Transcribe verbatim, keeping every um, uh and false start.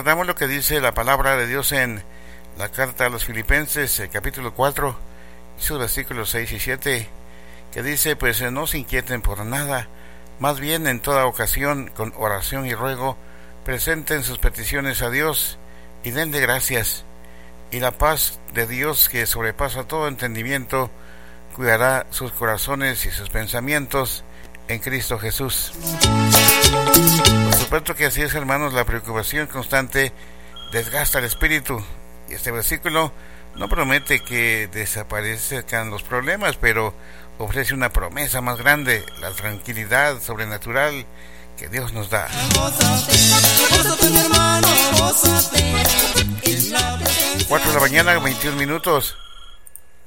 recordamos lo que dice la palabra de Dios en la carta a los Filipenses, el capítulo cuatro, sus versículos seis y siete, que dice: pues no se inquieten por nada, más bien en toda ocasión, con oración y ruego, presenten sus peticiones a Dios y denle gracias, y la paz de Dios, que sobrepasa todo entendimiento, cuidará sus corazones y sus pensamientos en Cristo Jesús. Por supuesto que así es, hermanos, la preocupación constante desgasta el espíritu, y este versículo no promete que desaparezcan los problemas, pero ofrece una promesa más grande, la tranquilidad sobrenatural que Dios nos da. cuatro de la mañana, veintiún minutos.